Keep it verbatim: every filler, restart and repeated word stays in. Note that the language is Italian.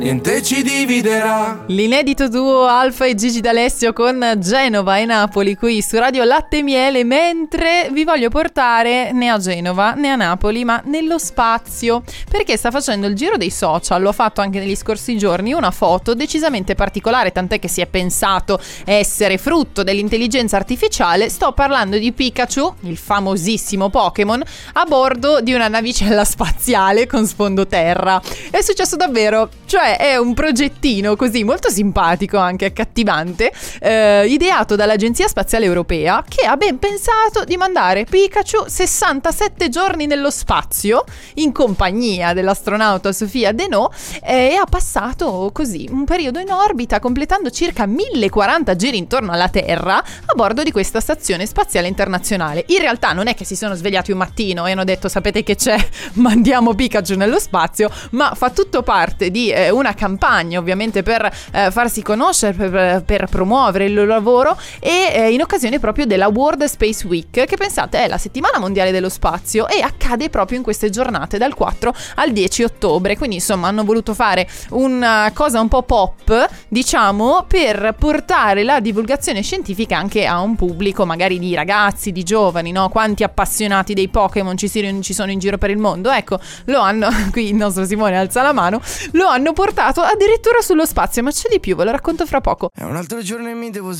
niente ci dividerà. L'inedito duo Alfa e Gigi D'Alessio con Genova e Napoli qui su Radio Latte e Miele, mentre vi voglio portare né a Genova né a Napoli ma nello spazio, perché sta facendo il giro dei social, lo ha fatto anche negli scorsi giorni, una foto decisamente particolare, tant'è che si è pensato essere frutto dell'intelligenza artificiale. Sto parlando di Pikachu, il famosissimo Pokémon, a bordo di una navicella spaziale con sfondo terra. È successo davvero, cioè è un progettino così molto simpatico, anche accattivante, eh, ideato dall'Agenzia Spaziale Europea, che ha ben pensato di mandare Pikachu sessantasette giorni nello spazio in compagnia dell'astronauta Sofia Denot, eh, e ha passato così un periodo in orbita, completando circa mille quaranta giri intorno alla Terra a bordo di questa stazione spaziale internazionale. In realtà non è che si sono svegliati un mattino e hanno detto sapete che c'è, mandiamo Pikachu nello spazio, ma fa tutto parte di eh, una campagna ovviamente per eh, farsi conoscere, per, per promuovere il loro lavoro, e eh, in occasione proprio della World Space Week, che pensate è la settimana mondiale dello spazio e accade proprio in queste giornate dal quattro al dieci ottobre. Quindi insomma hanno voluto fare una cosa un po' pop, diciamo, per portare la divulgazione scientifica anche a un pubblico magari di ragazzi, di giovani, no? Quanti appassionati dei Pokémon ci, si, ci sono in giro per il mondo? Ecco, lo hanno, qui il nostro Simone alza la mano, lo hanno portato addirittura sullo spazio, ma c'è di più, ve lo racconto fra poco. È un altro giorno e mi devo